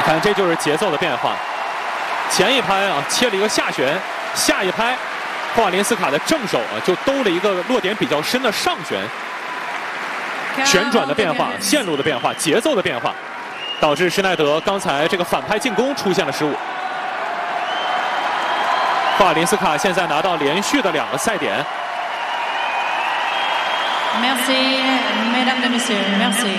你看，这就是节奏的变化。前一拍啊，切了一个下旋，下一拍，霍瓦林斯卡的正手啊就兜了一个落点比较深的上旋。旋转的变化，线路的变化，节奏的变化，导致施耐德刚才这个反拍进攻出现了失误。霍瓦林斯卡现在拿到连续的2个赛点。 Merci, mesdames et messieurs, merci.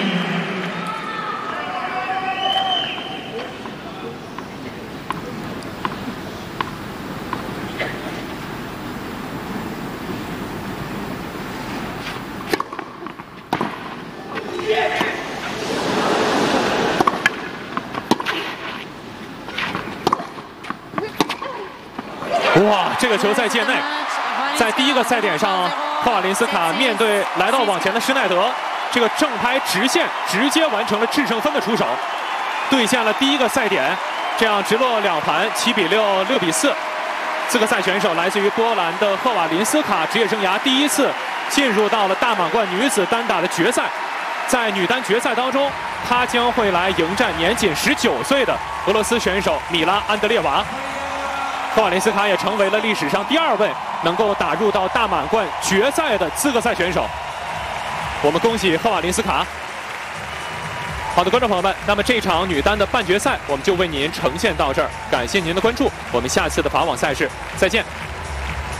哇，这个球在界内，在第一个赛点上，霍瓦林斯卡面对来到网前的施耐德，这个正拍直线直接完成了制胜分的出手，兑现了第一个赛点，这样直落2盘7比6、6比4。资格赛选手来自于波兰的霍瓦林斯卡，职业生涯第一次进入到了大满贯女子单打的决赛。在女单决赛当中，她将会来迎战年仅19岁的俄罗斯选手米拉安德烈娃。霍瓦林斯卡也成为了历史上第2位能够打入到大满贯决赛的资格赛选手。我们恭喜霍瓦林斯卡。好的，观众朋友们，那么这场女单的半决赛我们就为您呈现到这儿，感谢您的关注，我们下次的法网赛事再见。